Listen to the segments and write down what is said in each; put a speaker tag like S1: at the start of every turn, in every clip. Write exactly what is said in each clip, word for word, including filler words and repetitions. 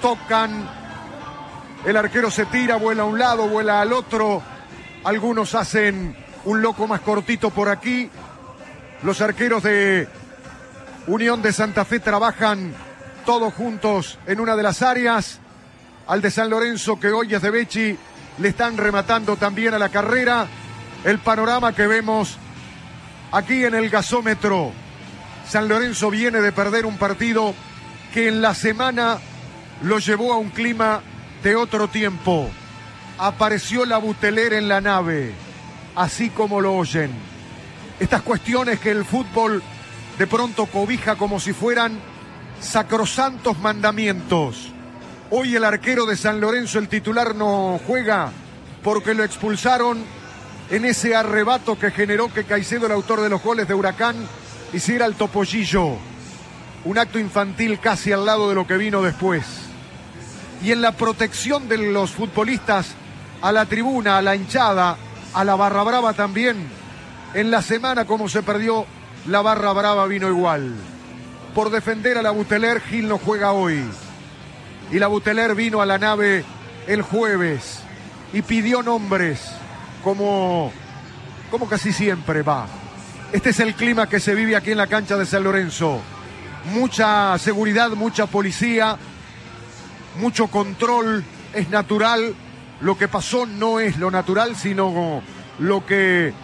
S1: tocan, el arquero se tira, vuela a un lado, vuela al otro, algunos hacen un loco más cortito por aquí. Los arqueros de Unión de Santa Fe trabajan todos juntos en una de las áreas. Al de San Lorenzo, que hoy es de Becci, le están rematando también a la carrera. El panorama que vemos aquí en el gasómetro. San Lorenzo viene de perder un partido que en la semana lo llevó a un clima de otro tiempo. Apareció la Buteler en la nave, así como lo oyen. Estas cuestiones que el fútbol de pronto cobija como si fueran sacrosantos mandamientos. Hoy el arquero de San Lorenzo, el titular, no juega porque lo expulsaron en ese arrebato que generó que Caicedo, el autor de los goles de Huracán, hiciera el topollillo. Un acto infantil casi al lado de lo que vino después. Y en la protección de los futbolistas a la tribuna, a la hinchada, a la barra brava también. En la semana, como se perdió, la barra brava vino igual. Por defender a la Buteler, Gil no juega hoy. Y la Buteler vino a la nave el jueves y pidió nombres, como, como casi siempre va. Este es el clima que se vive aquí en la cancha de San Lorenzo. Mucha seguridad, mucha policía, mucho control. Es natural. Lo que pasó no es lo natural, sino lo que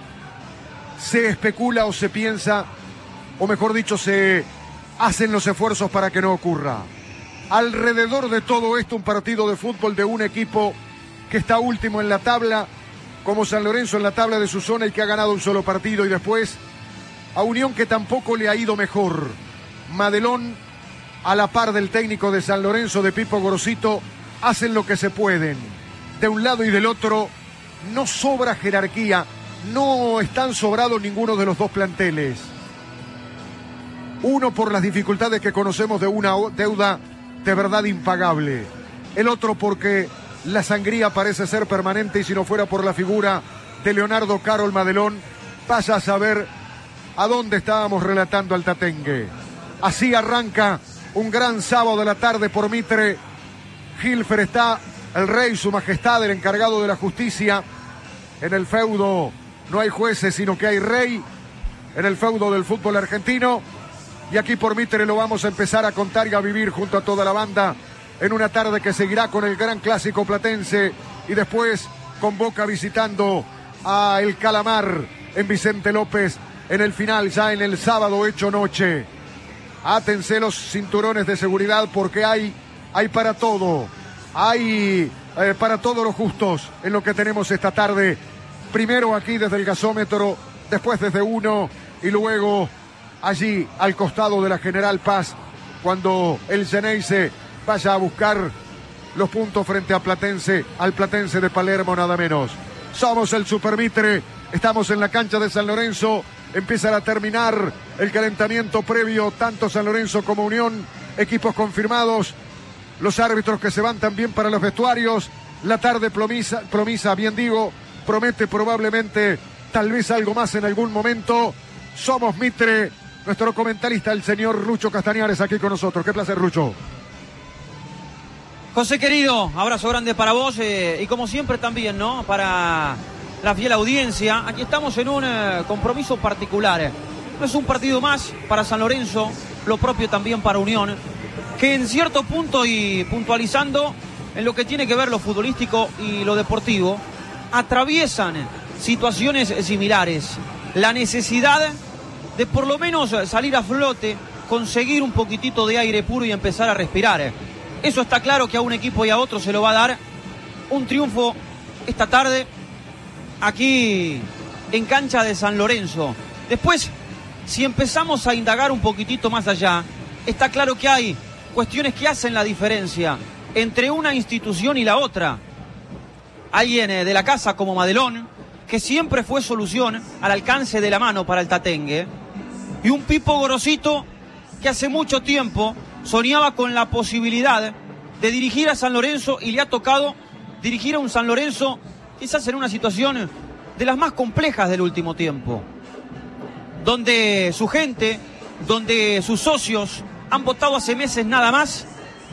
S1: se especula o se piensa, o mejor dicho, se hacen los esfuerzos para que no ocurra. Alrededor de todo esto, un partido de fútbol de un equipo que está último en la tabla, como San Lorenzo en la tabla de su zona y que ha ganado un solo partido, y después a Unión, que tampoco le ha ido mejor. Madelón, a la par del técnico de San Lorenzo, de Pipo Gorosito, hacen lo que se pueden. De un lado y del otro no sobra jerarquía, no están sobrados ninguno de los dos planteles. Uno por las dificultades que conocemos de una deuda de verdad impagable. El otro porque la sangría parece ser permanente, y si no fuera por la figura de Leonardo Carol Madelón, vaya a saber a dónde estábamos relatando al Tatengue. Así arranca un gran sábado de la tarde por Mitre. Gilfer está el rey, su majestad, el encargado de la justicia. En el feudo no hay jueces, sino que hay rey. En el feudo del fútbol argentino. Y aquí por Mitre lo vamos a empezar a contar y a vivir junto a toda la banda en una tarde que seguirá con el gran clásico platense y después con Boca visitando a el Calamar en Vicente López en el final, ya en el sábado hecho noche. Átense los cinturones de seguridad porque hay, hay para todo, hay eh, para todos los gustos en lo que tenemos esta tarde. Primero aquí desde el gasómetro, después desde uno y luego allí al costado de la General Paz, cuando el Geneise vaya a buscar los puntos frente a Platense, al Platense de Palermo nada menos. Somos el Super Mitre, estamos en la cancha de San Lorenzo, empiezan a terminar el calentamiento previo, tanto San Lorenzo como Unión, equipos confirmados, los árbitros que se van también para los vestuarios, la tarde promisa, promisa, bien digo, promete probablemente tal vez algo más en algún momento. Somos Mitre. Nuestro comentarista, el señor Rucho Castañares, aquí con nosotros. Qué placer, Rucho.
S2: José querido, abrazo grande para vos eh, y como siempre también, ¿no? Para la fiel audiencia. Aquí estamos en un eh, compromiso particular. No es un partido más para San Lorenzo, lo propio también para Unión, que en cierto punto, y puntualizando en lo que tiene que ver lo futbolístico y lo deportivo, atraviesan situaciones similares. La necesidad de por lo menos salir a flote, conseguir un poquitito de aire puro y empezar a respirar. Eso está claro que a un equipo y a otro se lo va a dar un triunfo esta tarde aquí en cancha de San Lorenzo. Después, si empezamos a indagar un poquitito más allá, está claro que hay cuestiones que hacen la diferencia entre una institución y la otra. Alguien de la casa como Madelón, que siempre fue solución al alcance de la mano para el Tatengue, y un Pipo Gorosito que hace mucho tiempo soñaba con la posibilidad de dirigir a San Lorenzo y le ha tocado dirigir a un San Lorenzo quizás en una situación de las más complejas del último tiempo, donde su gente, donde sus socios han votado hace meses nada más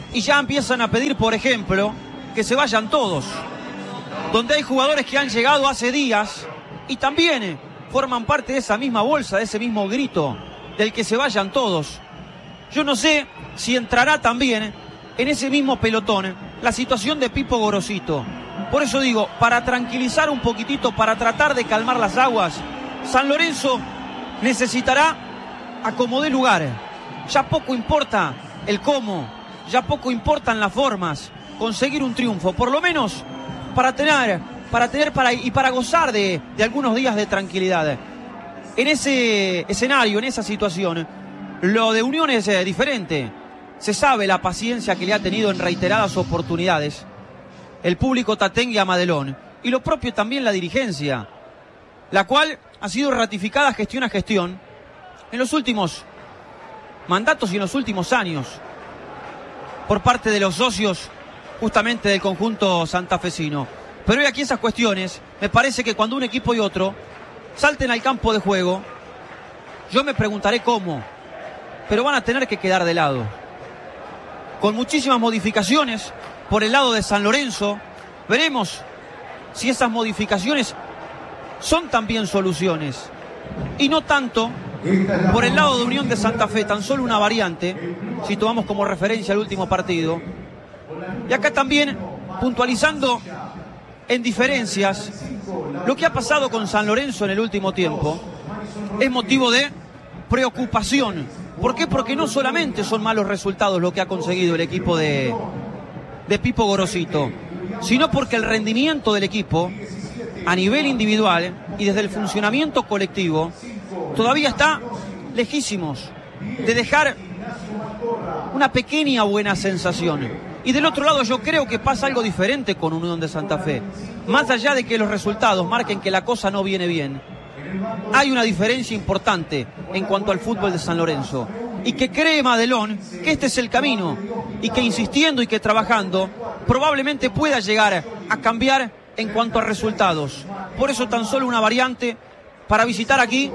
S2: y ya empiezan a pedir, por ejemplo, que se vayan todos. Donde hay jugadores que han llegado hace días y también forman parte de esa misma bolsa, de ese mismo grito del que se vayan todos. Yo no sé si entrará también en ese mismo pelotón la situación de Pipo Gorosito. Por eso digo, para tranquilizar un poquitito, para tratar de calmar las aguas, San Lorenzo necesitará acomodar lugar. Ya poco importa el cómo, ya poco importan las formas, conseguir un triunfo, por lo menos para tener, para tener para, y para gozar de, de algunos días de tranquilidad. En ese escenario, en esa situación, lo de Unión es eh, diferente. Se sabe la paciencia que le ha tenido en reiteradas oportunidades el público tatengue a Madelón, y lo propio también la dirigencia, la cual ha sido ratificada gestión a gestión en los últimos mandatos y en los últimos años por parte de los socios justamente del conjunto santafesino. Pero hoy aquí esas cuestiones, me parece que cuando un equipo y otro salten al campo de juego, yo me preguntaré cómo, pero van a tener que quedar de lado, con muchísimas modificaciones por el lado de San Lorenzo. Veremos si esas modificaciones son también soluciones y no tanto por el lado de Unión de Santa Fe, tan solo una variante si tomamos como referencia el último partido. Y acá también puntualizando en diferencias, lo que ha pasado con San Lorenzo en el último tiempo es motivo de preocupación. ¿Por qué? Porque no solamente son malos resultados lo que ha conseguido el equipo de, de Pipo Gorosito, sino porque el rendimiento del equipo a nivel individual y desde el funcionamiento colectivo todavía está lejísimos de dejar una pequeña buena sensación. Y del otro lado yo creo que pasa algo diferente con Unión de Santa Fe. Más allá de que los resultados marquen que la cosa no viene bien, hay una diferencia importante en cuanto al fútbol de San Lorenzo. Y que cree Madelón que este es el camino y que insistiendo y que trabajando probablemente pueda llegar a cambiar en cuanto a resultados. Por eso tan solo una variante para visitar aquí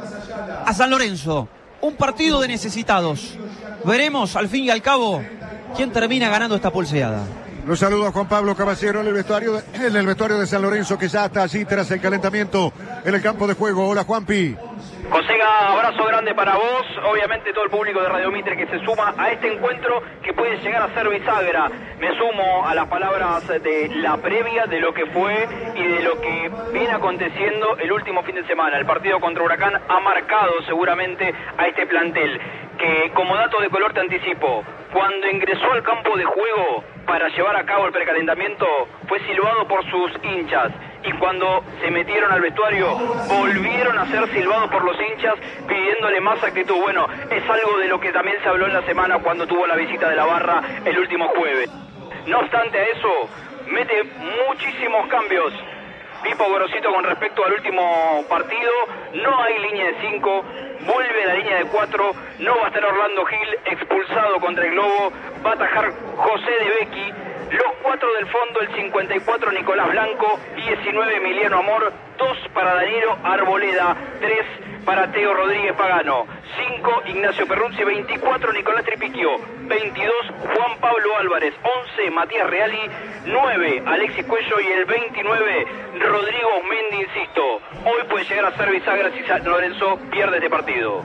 S2: a San Lorenzo. Un partido de necesitados. Veremos al fin y al cabo quién termina ganando esta pulseada.
S1: Los saludo a Juan Pablo Caballero en el vestuario de, en el vestuario de San Lorenzo, que ya está allí tras el calentamiento en el campo de juego. Hola, Juanpi.
S3: Josega, abrazo grande para vos, obviamente todo el público de Radio Mitre que se suma a este encuentro que puede llegar a ser bisagra. Me sumo a las palabras de la previa de lo que fue y de lo que viene aconteciendo el último fin de semana. El partido contra Huracán ha marcado seguramente a este plantel, que como dato de color te anticipo, cuando ingresó al campo de juego para llevar a cabo el precalentamiento fue silbado por sus hinchas, y cuando se metieron al vestuario volvieron a ser silbados por los hinchas pidiéndole más actitud. Bueno, es algo de lo que también se habló en la semana cuando tuvo la visita de la barra el último jueves. No obstante a eso, mete muchísimos cambios Pipo Gorosito con respecto al último partido. No hay línea de cinco, vuelve la línea de cuatro, no va a estar Orlando Gil, expulsado contra el Globo, va a atajar José de Becchi, los cuatro del fondo, el cincuenta y cuatro Nicolás Blanco, diecinueve Emiliano Amor, dos para Danilo Arboleda, tres para Teo Rodríguez Pagano, cinco Ignacio Perruzzi, veinticuatro Nicolás Tripiquio, veintidós Juan Pablo Álvarez, once Matías Reali, nueve Alexis Cuello y el veintinueve Rodrigo Mendi, insisto. Hoy puede llegar a ser bisagra si San Lorenzo pierde este partido.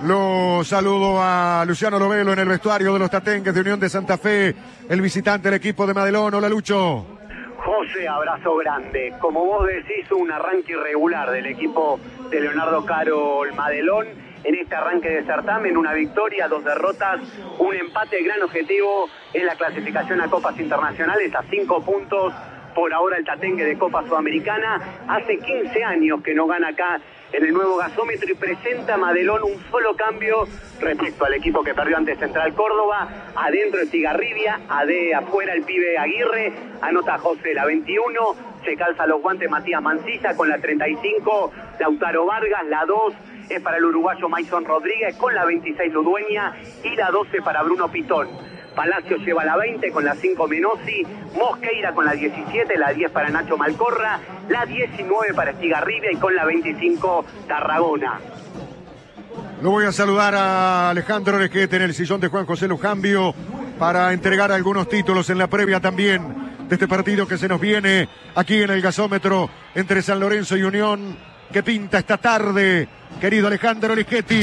S1: Lo saludo a Luciano Lovelo en el vestuario de los Tatengues de Unión de Santa Fe, el visitante del equipo de Madelón. Hola, Lucho.
S4: José, abrazo grande. Como vos decís, un arranque irregular del equipo de Leonardo Caro Madelón en este arranque de certamen, una victoria, dos derrotas, un empate. El gran objetivo es la clasificación a Copas Internacionales a cinco puntos. Por ahora el Tatengue de Copa Sudamericana. Hace quince años que no gana acá en el nuevo gasómetro y presenta a Madelón un solo cambio respecto al equipo que perdió ante Central Córdoba. Adentro Estigarribia, ade afuera el pibe Aguirre, anota José la veintiuno, se calza los guantes Matías Mancilla con la treinta y cinco, Lautaro Vargas, la dos es para el uruguayo Maison Rodríguez con la veintiséis Ludueña y la doce para Bruno Pitón. Palacio lleva la veinte con la cinco Menossi, Mosqueira con la diecisiete, la diez para Nacho Malcorra, la diecinueve para Estigarribia y con la veinticinco Tarragona.
S1: Lo voy a saludar a Alejandro Orejete en el sillón de Juan José Lujambio. para entregar algunos títulos en la previa también de este partido que se nos viene aquí en el gasómetro entre San Lorenzo y Unión. ¿Qué pinta esta tarde, querido Alejandro Olischetti?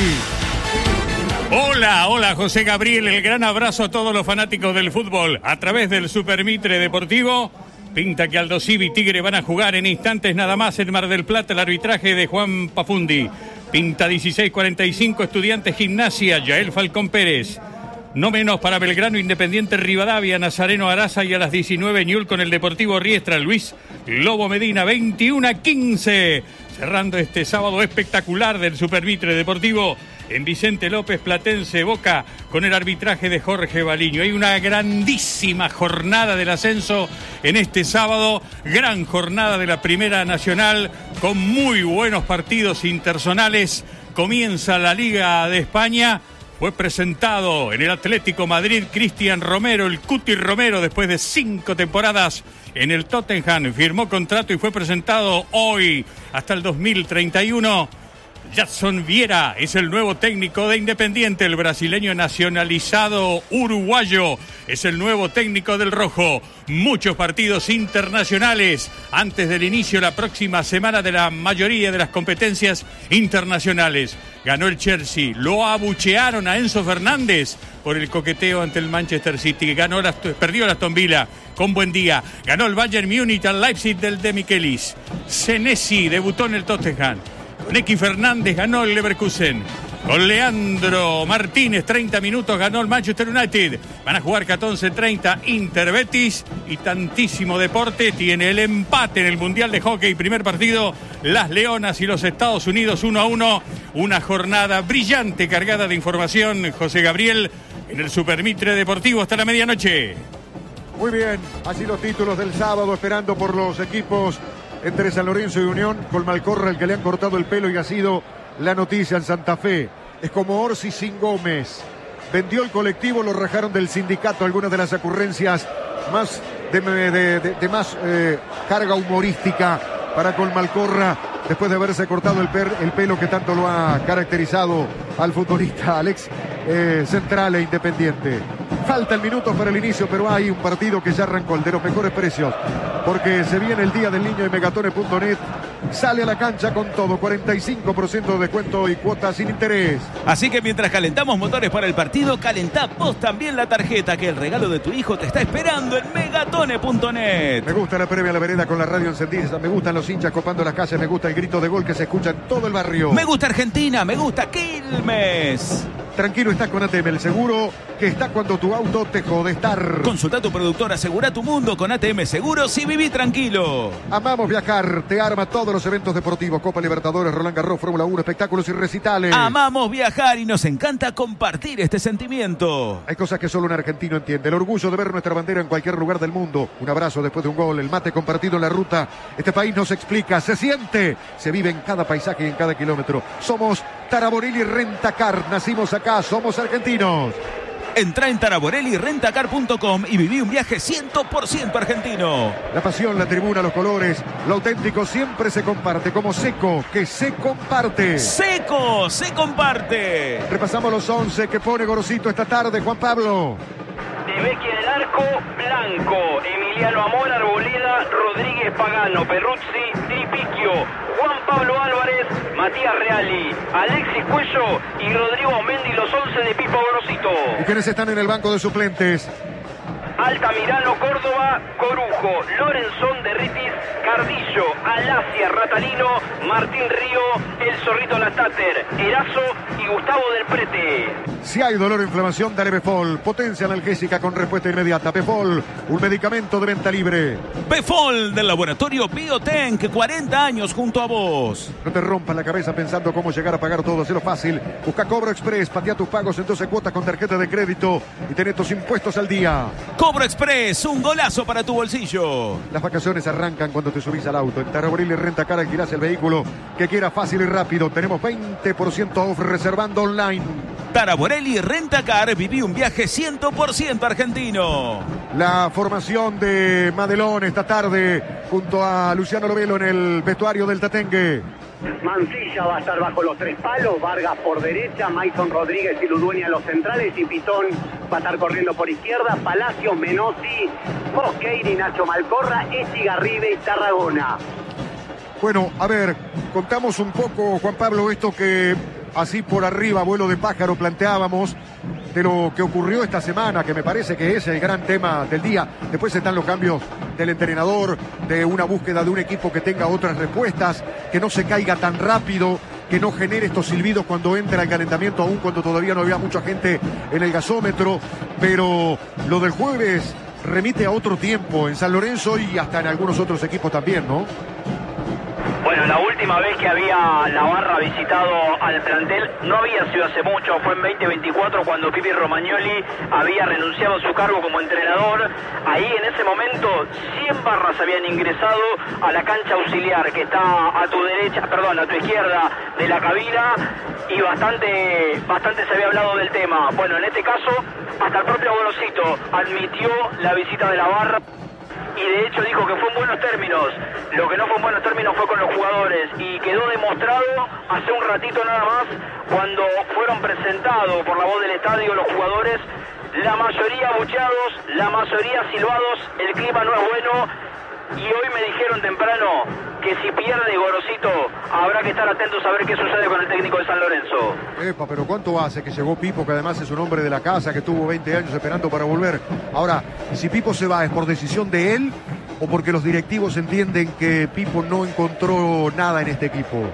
S5: Hola, hola José Gabriel, el gran abrazo a todos los fanáticos del fútbol. A través del Super Mitre Deportivo, pinta que Aldo Civi y Tigre van a jugar en instantes nada más en Mar del Plata el arbitraje de Juan Pafundi. Pinta dieciséis cuarenta y cinco, Estudiantes Gimnasia, Yael Falcón Pérez. No menos para Belgrano, Independiente Rivadavia, Nazareno Araza, y a las diecinueve Ñul con el Deportivo Riestra, Luis Lobo Medina, veintiuno a quince. Cerrando este sábado espectacular del Super Mitre Deportivo en Vicente López, Platense, Boca, con el arbitraje de Jorge Baliño. Hay una grandísima jornada del ascenso en este sábado, gran jornada de la Primera Nacional, con muy buenos partidos interzonales. Comienza la Liga de España. Fue presentado en el Atlético Madrid Cristian Romero, el Cuti Romero, después de cinco temporadas en el Tottenham. Firmó contrato y fue presentado hoy hasta el dos mil treinta y uno. Jadson Viera es el nuevo técnico de Independiente. El brasileño nacionalizado uruguayo es el nuevo técnico del Rojo. Muchos partidos internacionales antes del inicio la próxima semana de la mayoría de las competencias internacionales. Ganó el Chelsea, lo abuchearon a Enzo Fernández por el coqueteo ante el Manchester City. Ganó la, perdió el Aston Villa con buen día. Ganó el Bayern Múnich al Leipzig del de Michelis. Senesi debutó en el Tottenham. Con X Fernández ganó el Leverkusen. Con Leandro Martínez, treinta minutos, ganó el Manchester United. Van a jugar catorce treinta Inter Betis. Y tantísimo deporte. Tiene el empate en el Mundial de Hockey. Primer partido, las Leonas y los Estados Unidos uno a uno. Una jornada brillante, cargada de información. José Gabriel, en el Super Mitre Deportivo hasta la medianoche.
S1: Muy bien, así los títulos del sábado, esperando por los equipos entre San Lorenzo y Unión. Con Malcorra, el que le han cortado el pelo y ha sido la noticia en Santa Fe. Es como Orsi sin Gómez. Vendió el colectivo, lo rajaron del sindicato. Algunas de las ocurrencias más de, de, de, de más eh, carga humorística para Colmalcorra, después de haberse cortado el, per, el pelo que tanto lo ha caracterizado al futbolista Alex eh, Central e Independiente. Falta el minuto para el inicio, pero hay un partido que ya arrancó, el de los mejores precios, porque se viene el Día del Niño y Megatone punto net sale a la cancha con todo, cuarenta y cinco por ciento de descuento y cuotas sin interés.
S6: Así que mientras calentamos motores para el partido, calentá vos también la tarjeta, que el regalo de tu hijo te está esperando en Megatone punto net.
S1: Me gusta la previa a la vereda con la radio encendida, me gustan los hinchas copando las calles, me gusta el grito de gol que se escucha en todo el barrio.
S6: Me gusta Argentina, me gusta Quilmes.
S1: Tranquilo, estás con A T M, el seguro que está cuando tu auto te jode estar.
S6: Consulta a tu productor, asegura tu mundo con A T M Seguros y viví tranquilo.
S1: Amamos viajar, te arma todos los eventos deportivos, Copa Libertadores, Roland Garros, Fórmula uno, espectáculos y recitales.
S6: Amamos viajar y nos encanta compartir este sentimiento.
S1: Hay cosas que solo un argentino entiende, el orgullo de ver nuestra bandera en cualquier lugar del mundo, un abrazo después de un gol, el mate compartido en la ruta. Este país nos explica, se siente, se vive en cada paisaje y en cada kilómetro. Somos Taraborelli Rentacar, nacimos acá, somos argentinos.
S6: Entrá en taraborelli rentacar punto com y viví un viaje cien por ciento argentino.
S1: La pasión, la tribuna, los colores, lo auténtico siempre se comparte, como Seco, que se comparte.
S6: Seco, se comparte.
S1: Repasamos los once que pone Gorosito esta tarde, Juan Pablo.
S3: De Vecchia en el arco, Blanco, Emiliano Amor, Arboleda, Rodríguez Pagano, Perruzzi, Tripicchio, Juan Pablo Álvarez, Matías Reali, Alexis Cuello y Rodrigo Mendy, los once de Pipo Gorosito.
S1: ¿Y quiénes están en el banco de suplentes?
S3: Altamirano, Córdoba, Corujo, Lorenzón de Ritis, Cardillo, Alacia, Ratalino, Martín Río, El Zorrito Lastater, Erazo y Gustavo del Prete.
S1: Si hay dolor o inflamación, dale Befol, potencia analgésica con respuesta inmediata. Befol, un medicamento de venta libre.
S6: Befol del laboratorio Biotenk, cuarenta años junto a vos.
S1: No te rompas la cabeza pensando cómo llegar a pagar todo, hazlo fácil. Busca Cobro Express, patea tus pagos en doce cuotas con tarjeta de crédito y ten tus impuestos al día.
S6: Cobro Express, un golazo para tu bolsillo.
S1: Las vacaciones arrancan cuando te subís al auto. En Taraborelli Rentacar alquilás el vehículo que quieras fácil y rápido. Tenemos veinte por ciento off reservando online.
S6: Taraborelli Rentacar, viví un viaje cien por ciento argentino.
S1: La formación de Madelón esta tarde junto a Luciano Lovelo en el vestuario del Tatengue.
S4: Mancilla va a estar bajo los tres palos, Vargas por derecha, Mason Rodríguez y Ludueña los centrales y Pitón va a estar corriendo por izquierda, Palacios, Menossi, Mosqueira, Nacho Malcorra, Estigarribe y Tarragona.
S1: Bueno, a ver, contamos un poco, Juan Pablo, esto que así por arriba, vuelo de pájaro, planteábamos de lo que ocurrió esta semana, que me parece que es el gran tema del día. Después están los cambios del entrenador, de una búsqueda de un equipo que tenga otras respuestas, que no se caiga tan rápido, que no genere estos silbidos cuando entra el calentamiento, aún cuando todavía no había mucha gente en el gasómetro. Pero lo del jueves remite a otro tiempo en San Lorenzo y hasta en algunos otros equipos también, ¿no?
S3: Bueno, la última vez que había la barra visitado al plantel no había sido hace mucho, fue en veinte veinticuatro cuando Pipi Romagnoli había renunciado a su cargo como entrenador. Ahí en ese momento cien barras habían ingresado a la cancha auxiliar que está a tu derecha, perdón, a tu izquierda de la cabina, y bastante, bastante se había hablado del tema. Bueno, en este caso hasta el propio Gorosito admitió la visita de la barra y de hecho dijo que fue en buenos términos. Lo que no fue en buenos términos fue con los jugadores, y quedó demostrado hace un ratito nada más cuando fueron presentados por la voz del estadio los jugadores, la mayoría abucheados, la mayoría silbados, el clima no es bueno. Y hoy me dijeron temprano que si pierde Gorosito habrá que estar atentos a ver qué sucede con el técnico de San Lorenzo.
S1: Epa, pero ¿cuánto hace que llegó Pipo, que además es un hombre de la casa, que tuvo veinte años esperando para volver? Ahora, si Pipo se va, ¿es por decisión de él o porque los directivos entienden que Pipo no encontró nada en este equipo?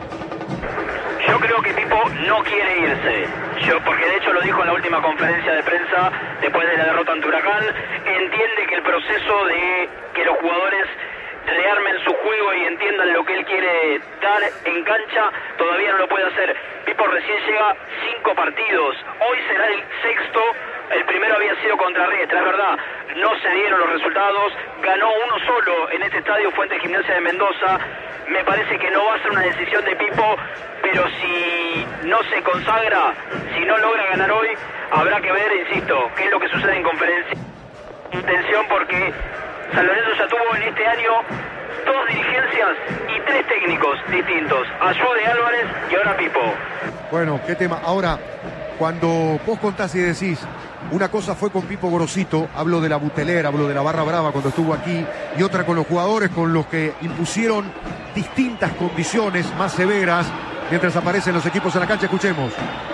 S3: Yo creo que Pipo no quiere irse. Yo, porque de hecho lo dijo en la última conferencia de prensa después de la derrota ante Huracán, entiende que el proceso de que los jugadores rearmen su juego y entiendan lo que él quiere dar en cancha todavía no lo puede hacer. Pipo recién llega cinco partidos, hoy será el sexto. El primero había sido contra Riestra, es verdad, no se dieron los resultados, ganó uno solo en este estadio, Fuente Gimnasia de Mendoza. Me parece que no va a ser una decisión de Pipo, pero si no se consagra, si no logra ganar hoy, habrá que ver, insisto, qué es lo que sucede en conferencia. Intención, porque San Lorenzo ya tuvo en este año dos dirigencias y tres técnicos distintos, Ayude, Álvarez y ahora Pipo.
S1: Bueno, qué tema. Ahora, cuando vos contás y decís, una cosa fue con Pipo Gorosito, hablo de la Butelera, hablo de la Barra Brava cuando estuvo aquí, y otra con los jugadores con los que impusieron distintas condiciones más severas mientras aparecen los equipos en la cancha. Escuchemos.